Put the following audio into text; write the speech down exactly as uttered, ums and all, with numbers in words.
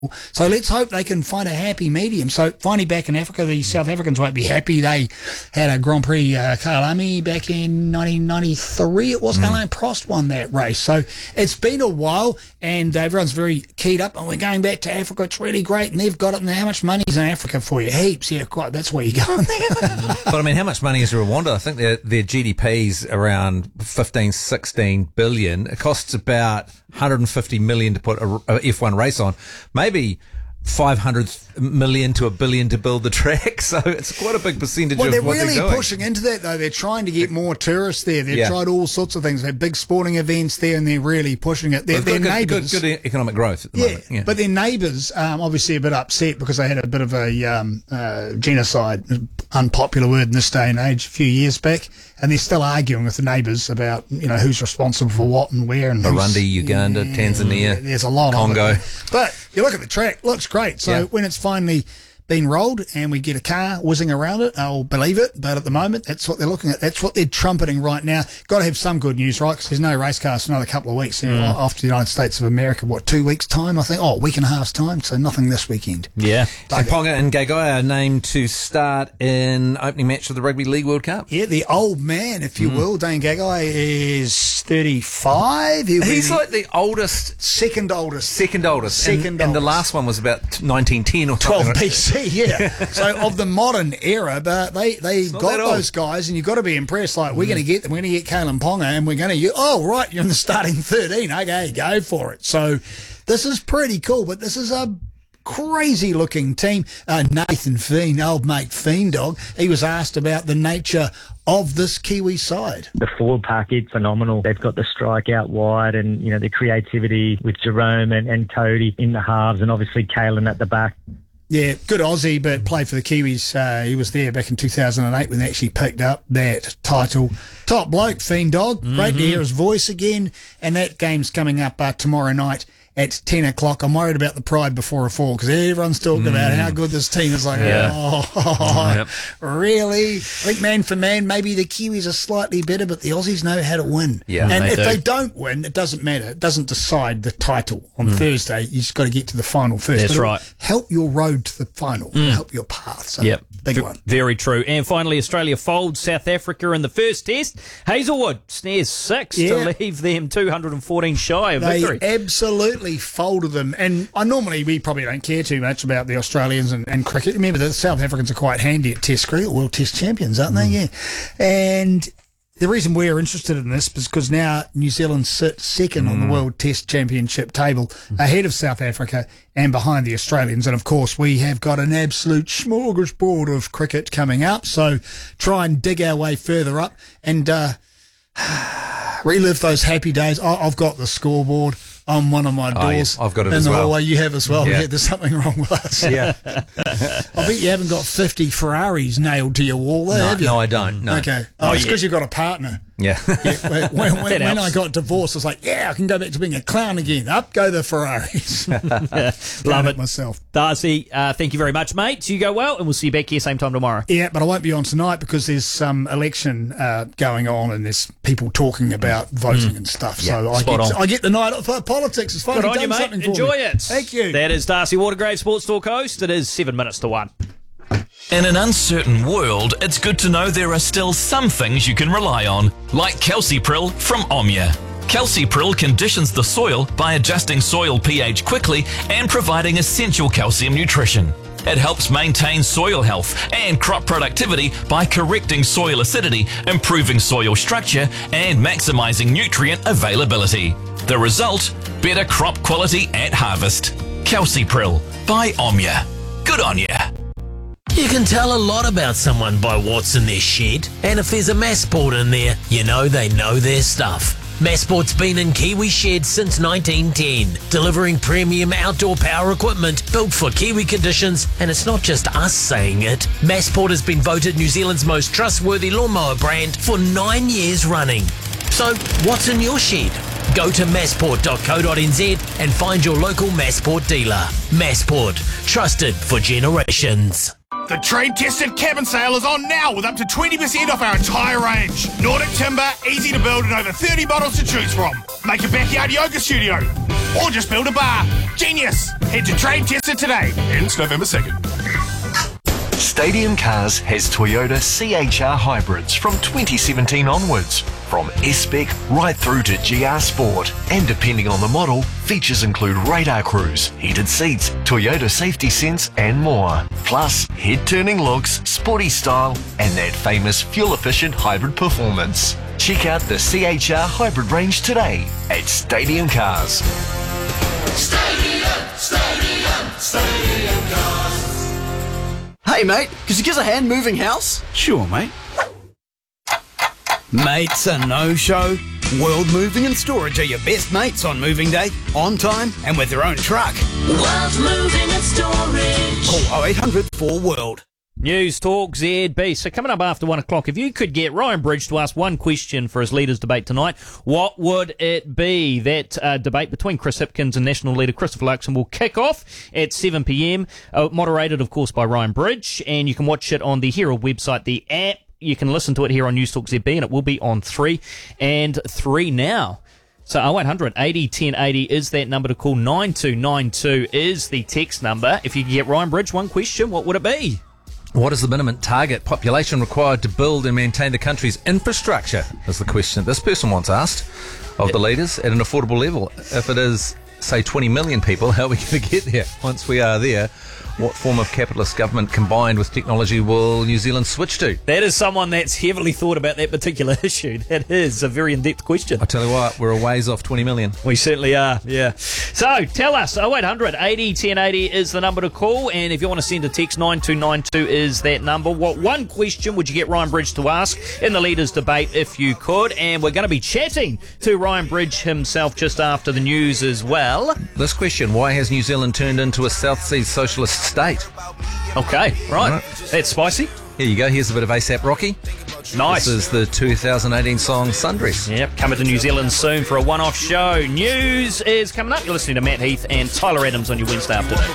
So let's hope they can find a happy medium. So finally back in Africa, the South Africans won't be happy. They had a Grand Prix uh, Kyalami back in nineteen ninety-three. It was mm. Alain Prost won that race. So it's been a while, and everyone's very keyed up. And we're going back to Africa. It's really great, and they've got it. And how much money is in Africa for you? Heaps. Yeah, quite. That's where you're going there. But I mean, how much money is Rwanda? I think their their G D P's around fifteen, sixteen billion. It costs about one hundred fifty million to put a, a F one race on. Maybe five hundred million to a billion to build the track, so it's quite a big percentage well, of they're what really they're doing. pushing into that, though. They're trying to get more tourists there. They've yeah. tried all sorts of things. They've big sporting events there, and they're really pushing it. Their, well, their good, neighbours, good, good economic growth at the yeah, moment. Yeah, but their neighbours, um, obviously a bit upset because they had a bit of a um, uh, genocide, unpopular word in this day and age, a few years back, and they're still arguing with the neighbours about, you know, who's responsible for what and where. And Burundi, Uganda, yeah, Tanzania, there's a lot Congo. of it. But you look at the track, looks great. So yeah. when it's finally been rolled and we get a car whizzing around it, I'll believe it. But at the moment, that's what they're looking at. That's what they're trumpeting right now. Got to have some good news, right? Because there's no race cars for another couple of weeks. You know, Mm. after the United States of America, what, two weeks' time, I think? Oh, a week and a half's time. So nothing this weekend. Yeah. And Ponga and Gagai are named to start in opening match of the Rugby League World Cup. Yeah, the old man, if you mm. will, Dane Gagai is thirty-five. He'll He's be like the oldest, second oldest, second oldest, second and, oldest. and the last one was about nineteen ten or twelve B C. Yeah. So of the modern era, but they they not got that old. those guys, and you've got to be impressed. Like, we're mm. going to get them, we're going to get Kalen Ponga, and we're going to, oh, right, you're in the starting thirteen. Okay, go for it. So this is pretty cool, but this is a crazy looking team. Uh, Nathan Fiend, old mate Fiend Dog, he was asked about the nature of this Kiwi side. The forward pack is phenomenal. They've got the strike out wide and, you know, the creativity with Jerome and, and Cody in the halves, and obviously Kalen at the back. Yeah, good Aussie, but played for the Kiwis. Uh, he was there back in two thousand eight when they actually picked up that title. Top bloke, Fiend Dog. Mm-hmm. Great to hear his voice again. And that game's coming up uh, tomorrow night at ten o'clock. I'm worried about the pride before a fall because everyone's talking mm. about how good this team is. Like, yeah. oh, yep. really? I think man for man, maybe the Kiwis are slightly better, but the Aussies know how to win. Yeah, and they if do. they don't win, it doesn't matter. It doesn't decide the title on mm. Thursday. You just got to get to the final first. That's It'll right. Help your road to the final. Mm. Help your path. So yep. big v- one. Very true. And finally, Australia folds South Africa in the first test. Hazelwood snares six Yeah. to leave them two hundred fourteen shy of They victory. absolutely folded them. And I normally, we probably don't care too much about the Australians and, and cricket. Remember, the South Africans are quite handy at Test cricket, World Test champions, aren't they? Yeah. And the reason we're interested in this is because now New Zealand sit second mm. on the World Test Championship table, ahead of South Africa and behind the Australians. And, of course, we have got an absolute smorgasbord of cricket coming up. So try and dig our way further up and uh, relive those happy days. I, I've got the scoreboard on one of my doors. Oh, yes, I've got it in as the well. hallway. You have as well. Yeah. Yeah, there's something wrong with us. Yeah. I bet you haven't got fifty Ferraris nailed to your wall there, No, have you? no, I don't. No. Okay. Oh, Oh, it's yeah. because you've got a partner. Yeah. Yeah, when when, when, when I helps. got divorced, I was like, yeah, I can go back to being a clown again. Up go the Ferraris. Love Done it. myself. Darcy, uh, thank you very much, mate. You go well, and we'll see you back here same time tomorrow. Yeah, but I won't be on tonight because there's some election uh, going on and there's people talking about voting and stuff. So I spot get, on. I get the night off for politics. It's finally Good on done you, mate. something for Enjoy me. it. Thank you. That is Darcy Watergrave, Sports Talk host. It is seven minutes to one. In an uncertain world, it's good to know there are still some things you can rely on, like Calcipril from Omnia. Calcipril conditions the soil by adjusting soil pH quickly and providing essential calcium nutrition. It helps maintain soil health and crop productivity by correcting soil acidity, improving soil structure, and maximizing nutrient availability. The result? Better crop quality at harvest. Calcipril by Omnia. Good on ya. You can tell a lot about someone by what's in their shed, and if there's a Massport in there, you know they know their stuff. Massport's been in Kiwi sheds since nineteen ten, delivering premium outdoor power equipment built for Kiwi conditions, and it's not just us saying it. Massport has been voted New Zealand's most trustworthy lawnmower brand for nine years running. So, what's in your shed? Go to massport dot co dot n z and find your local Massport dealer. Massport, trusted for generations. The trade-tested cabin sale is on now with up to twenty percent off our entire range. Nordic timber, easy to build and over thirty models to choose from. Make a backyard yoga studio or just build a bar. Genius! Head to Trade Tester today. Ends November second. Stadium Cars has Toyota C H R hybrids from twenty seventeen onwards. From S-Spec right through to G R Sport. And depending on the model, features include radar cruise, heated seats, Toyota safety sense and more. Plus, head-turning looks, sporty style and that famous fuel-efficient hybrid performance. Check out the C H R hybrid range today at Stadium Cars. Stadium, Stadium, Stadium Cars. Hey mate, could you give us a hand moving house? Sure, mate. Mates a no-show? World Moving and Storage are your best mates on moving day, on time and with their own truck. World Moving and Storage. Call oh eight hundred four world. News Talk Z B. So coming up after one o'clock, if you could get Ryan Bridge to ask one question for his leaders' debate tonight, what would it be? That uh, debate between Chris Hipkins and National Leader Christopher Luxon will kick off at seven p.m, uh, moderated, of course, by Ryan Bridge, and you can watch it on the Herald website, the app. You can listen to it here on News Talk Z B, and it will be on three and three now. So oh eight hundred eighty ten eighty is that number to call. nine two nine two is the text number. If you could get Ryan Bridge one question, what would it be? What is the minimum target population required to build and maintain the country's infrastructure? Is the question this person wants asked of the leaders at an affordable level. If it is, say, twenty million people, how are we going to get there? Once we are there, what form of capitalist government combined with technology will New Zealand switch to? That is someone that's heavily thought about that particular issue. That is a very in-depth question. I tell you what, we're a ways off twenty million. We certainly are, yeah. So, tell us, oh eight hundred eighty ten eighty is the number to call, and if you want to send a text, nine two nine two is that number. What one question would you get Ryan Bridge to ask in the leaders' debate if you could? And we're going to be chatting to Ryan Bridge himself just after the news as well. This question, why has New Zealand turned into a South Sea socialist state? Okay, right. right. That's spicy. Here you go. Here's a bit of ASAP Rocky. Nice. This is the two thousand eighteen song Sundress. Yep, coming to New Zealand soon for a one-off show. News is coming up. You're listening to Matt Heath and Tyler Adams on your Wednesday afternoon.